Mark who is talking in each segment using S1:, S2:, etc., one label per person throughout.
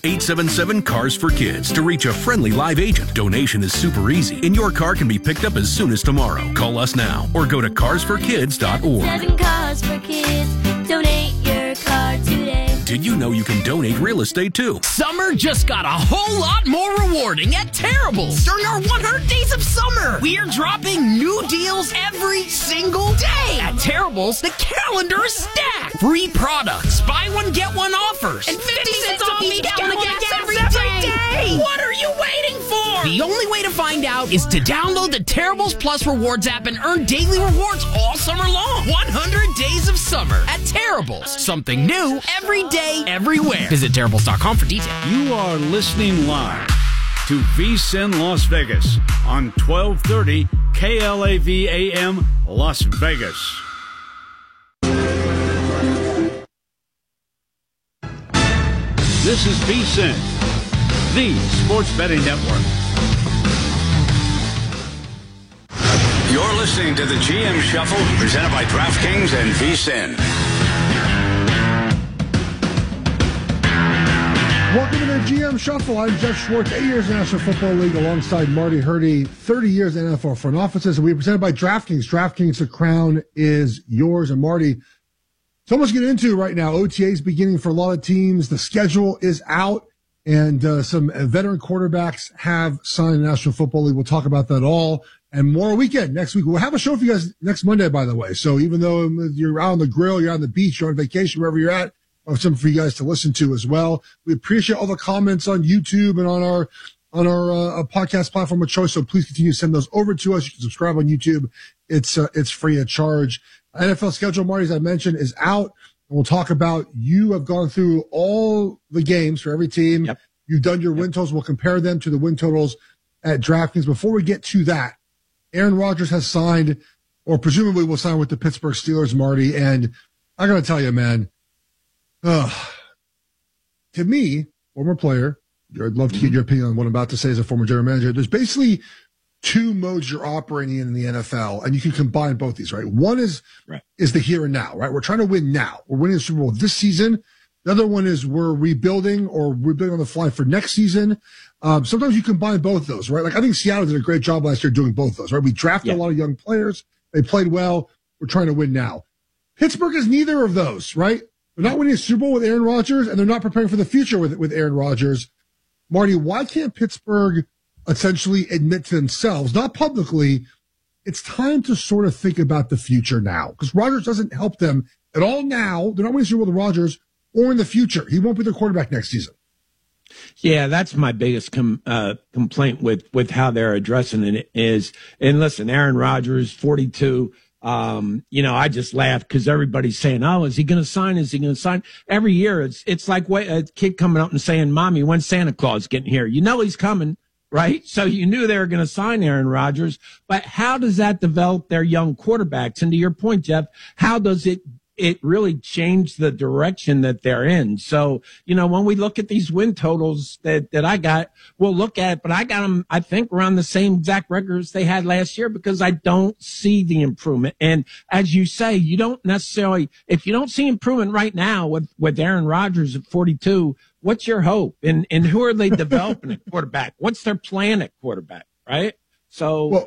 S1: 877-CARS-FOR-KIDS to reach a friendly live agent. Donation is super easy, and your car can be picked up as soon as tomorrow. Call us now or go to carsforkids.org.
S2: 7 Cars for Kids. Donate your car today.
S1: Did you know you can donate real estate too?
S3: Summer just got a whole lot more rewarding at Terrible's. During our 100 Days of Summer, we are dropping new deals every single day. At Terrible's, the calendar is stacked. Free products, buy one, get one offers, and 50 cents off each gallon of gas every day. What are you waiting for? The only way to find out is to download the Terrible's Plus Rewards app and earn daily rewards all summer long. 100 Days of Summer at Terrible's. Something new every day, everywhere. Visit Terrible's.com for details.
S4: You are listening live to VSIN Las Vegas on 1230 KLAV AM Las Vegas. This is VSIN, the sports betting network.
S5: You're listening to the GM Shuffle, presented by DraftKings and VSIN.
S6: Welcome to the GM Shuffle. I'm Jeff Schwartz, 8 years in the National Football League alongside Marty Hurdy, 30 years in NFL front offices. And we are presented by DraftKings. DraftKings, the crown is yours. And Marty, so much to get into right now. OTAs beginning for a lot of teams. The schedule is out, and some veteran quarterbacks have signed in the National Football League. We'll talk about that all and more weekend next week. We'll have a show for you guys next Monday, by the way. So even though you're out on the grill, you're on the beach, you're on vacation, wherever you're at, or something for you guys to listen to as well. We appreciate all the comments on YouTube and on our podcast platform of choice. So please continue to send those over to us. You can subscribe on YouTube. It's free of charge. NFL schedule, Marty, as I mentioned, is out. And we'll talk about, you have gone through all the games for every team.
S7: Yep.
S6: You've done your win totals. We'll compare them to the win totals at DraftKings. Before we get to that, Aaron Rodgers has signed, or presumably will sign with the Pittsburgh Steelers, Marty. And I got to tell you, man, to me, former player, I'd love to get your opinion on what I'm about to say as a former general manager. There's basically two modes you're operating in the NFL, and you can combine both these, right? One is the here and now, right? We're trying to win now. We're winning the Super Bowl this season. The other one is we're rebuilding on the fly for next season. Sometimes you combine both of those, right? Like I think Seattle did a great job last year doing both of those, right? We drafted a lot of young players. They played well. We're trying to win now. Pittsburgh is neither of those, right? They're not winning a Super Bowl with Aaron Rodgers, and they're not preparing for the future with Aaron Rodgers. Marty, why can't Pittsburgh essentially admit to themselves, not publicly, it's time to sort of think about the future now? Because Rodgers doesn't help them at all now. They're not winning a Super Bowl with Rodgers, or in the future. He won't be their quarterback next season.
S7: Yeah, that's my biggest complaint with how they're addressing it is, and listen, Aaron Rodgers, 42. I just laugh because everybody's saying, "Oh, is he going to sign? Is he going to sign?" Every year, it's like a kid coming up and saying, "Mommy, when's Santa Claus getting here?" You know he's coming, right? So you knew they were going to sign Aaron Rodgers, but how does that develop their young quarterbacks? And to your point, Jeff, how does it really change the direction that they're in? So, when we look at these win totals that I got, we'll look at it, but I got them, I think, around the same exact records they had last year because I don't see the improvement. And as you say, you don't necessarily, if you don't see improvement right now with Aaron Rodgers at 42, what's your hope? And who are they developing at quarterback? What's their plan at quarterback? Right? So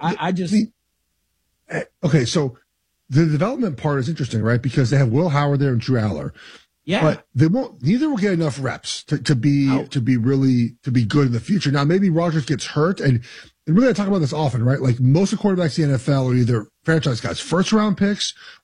S6: okay. So, the development part is interesting, right? Because they have Will Howard there and Drew Aller. Yeah. But neither will get enough reps to be good in the future. Now, maybe Rodgers gets hurt, and really I talk about this often, right? Like most of the quarterbacks in the NFL are either franchise guys, first round picks,